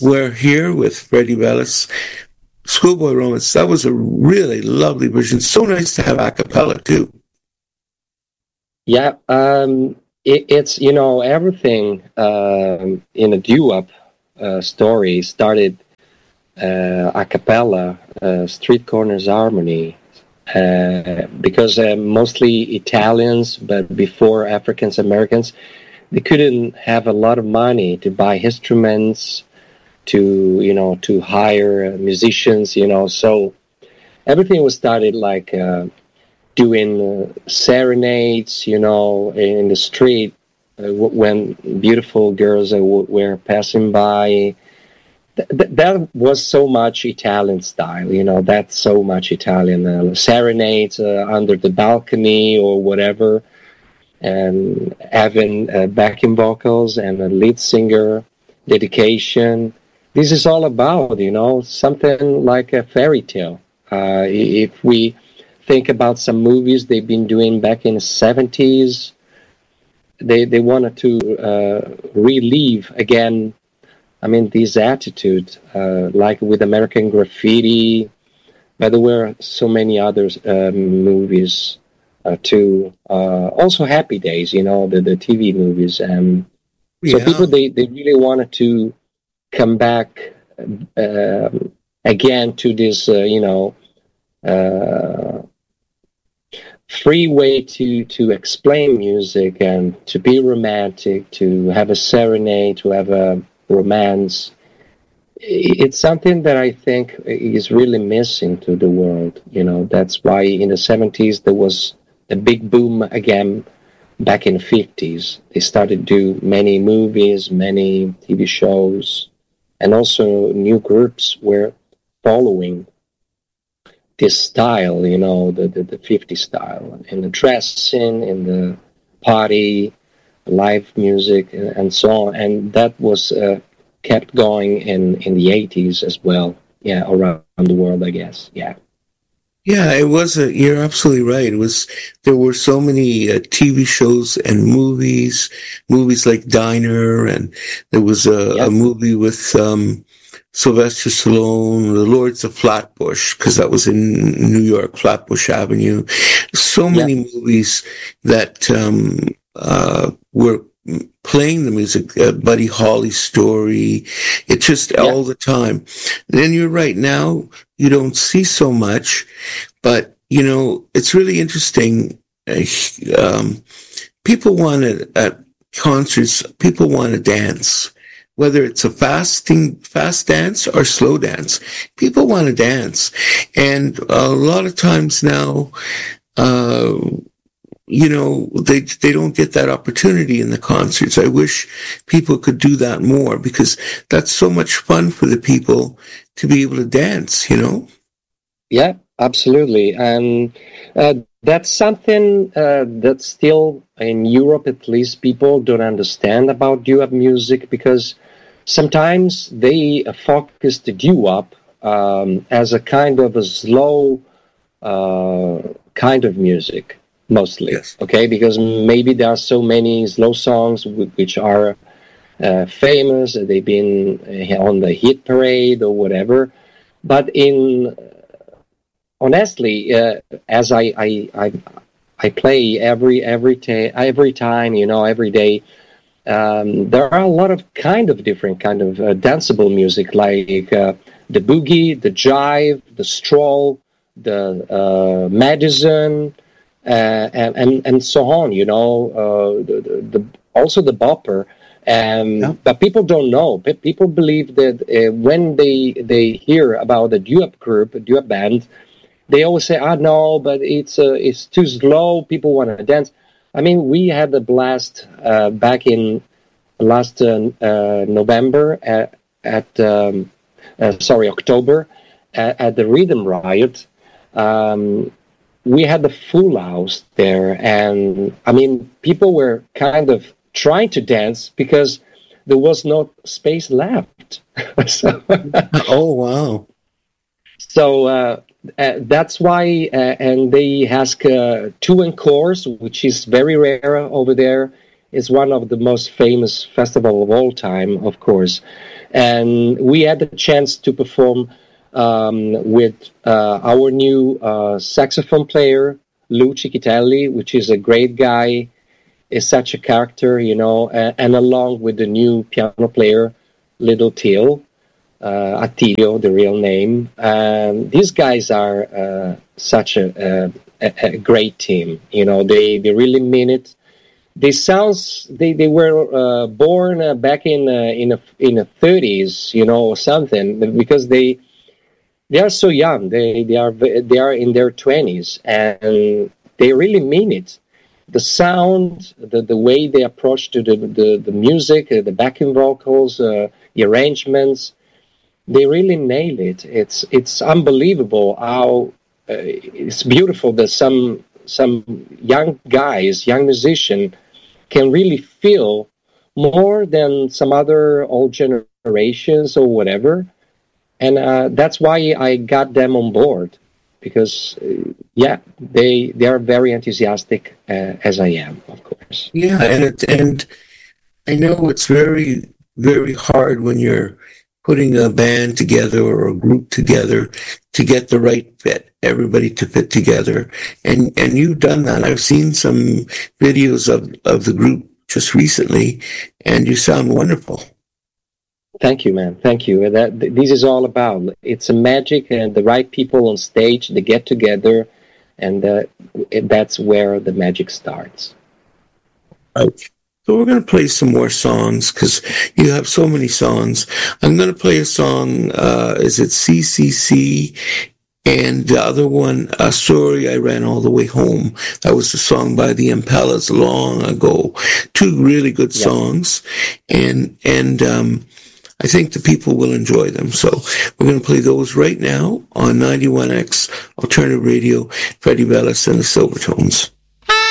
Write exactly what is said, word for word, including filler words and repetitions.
Where here with Freddie Bellis, Schoolboy Romance, that was a really lovely version. So nice to have a cappella too. Yeah, um, it, it's, you know, everything um, in a doo-wop uh, story started uh, a cappella, uh, Street Corners Harmony, uh, because uh, mostly Italians, but before Africans Americans, they couldn't have a lot of money to buy instruments, to, you know, to hire musicians, you know, so everything was started like uh, doing uh, serenades, you know, in the street uh, w- when beautiful girls uh, w- were passing by. Th- th- that was so much Italian style, you know, that's so much Italian. Uh, serenades uh, under the balcony or whatever, and having uh, backing vocals and a lead singer, dedication. This is all about, you know, something like a fairy tale. Uh, if we think about some movies they've been doing back in the seventies, they they wanted to uh, relive again, I mean, this attitude, uh, like with American Graffiti, but there were so many other uh, movies uh, too. Uh, also Happy Days, you know, the, the T V movies. Um, so Yeah. people, they, they really wanted to come back uh, again to this, uh, you know, uh, free way to, to explain music and to be romantic, to have a serenade, to have a romance. It's something that I think is really missing to the world. You know, that's why in the seventies there was a big boom again. Back in the fifties, they started to do many movies, many T V shows, and also new groups were following this style, you know, the, the, the fifties style, in the dressing, in the party, live music, and, and so on. And that was uh, kept going in, in the eighties as well, yeah, around the world, I guess, yeah. Yeah, it was a, you're absolutely right. It was, there were so many uh, T V shows and movies, movies like Diner, and there was a, Yep. a movie with, um, Sylvester Stallone, The Lords of Flatbush, because that was in New York, Flatbush Avenue. So many Yep. movies that, um, uh, were playing the music, uh, Buddy Holly's story. It's just Yep. all the time. And you're right, now you don't see so much, but you know, it's really interesting. Uh, um, people want to, at concerts, people want to dance, whether it's a fasting, fast dance or slow dance. People want to dance. And a lot of times now, uh, you know, they they don't get that opportunity in the concerts. I wish people could do that more, because that's so much fun for the people to be able to dance, you know? Yeah, absolutely. And uh, that's something uh, that still in Europe, at least, people don't understand about doo-wop music, because sometimes they focus the doo-wop um, as a kind of a slow uh, kind of music. Mostly, Yes. okay, because maybe there are so many slow songs w- which are uh, famous, they've been uh, on the hit parade or whatever. But in honestly, uh, as I, I I I play every every ta- every time, you know, every day, um, there are a lot of kind of different kind of uh, danceable music, like uh, the boogie, the jive, the stroll, the uh, Madison. Uh, and, and and so on, you know, uh, the, the, the also the bopper, um, Yeah. but people don't know. Pe- People believe that uh, when they they hear about a doo-wop group, a doo-wop band, they always say, "Ah, no, but it's uh, it's too slow. People want to dance." I mean, we had a blast uh, back in last uh, uh, November at, at um, uh, sorry October at, at the Rhythm Riot. Um, we had the full house there, and I mean, people were kind of trying to dance because there was no space left. so, Oh, wow. so uh, uh, that's why, uh, and they ask uh, two encores, which is very rare over there. is one of the most famous festival of all time, of course. And we had the chance to perform um, with uh, our new uh, saxophone player, Lou Cicchitelli, which is a great guy, is such a character, you know, and, and along with the new piano player, Little Till, uh, Attilio, the real name. Um, these guys are uh, such a, a, a great team, you know, they, they really mean it. They sounds they they were uh, born uh, back in uh, in a, in the thirties, you know, or something, because they they are so young. They they are they are in their twenties, and they really mean it. The sound, the the way they approach to the the, the music, uh, the backing vocals, uh, the arrangements, they really nail it. It's it's unbelievable how uh, it's beautiful that some some young guys, young musicians, can really feel more than some other old generations or whatever. And uh, that's why I got them on board, because, uh, yeah, they they are very enthusiastic, uh, as I am, of course. Yeah, and it, and I know it's very, very hard when you're putting a band together or a group together to get the right fit, everybody to fit together. And and you've done that. I've seen some videos of, of the group just recently, and you sound wonderful. Thank you, man. Thank you. That this is all about. It's a magic, and the right people on stage, they get together, and uh, that's where the magic starts. Right. So we're going to play some more songs because you have so many songs. I'm going to play a song, uh, is it C C C? And the other one, uh, Sorry I Ran All the Way Home. That was a song by the Impellas long ago. Two really good yeah. songs. And, and, um, I think the people will enjoy them. So we're going to play those right now on ninety-one X Alternative Radio, Freddie Bellis and the Silvertones.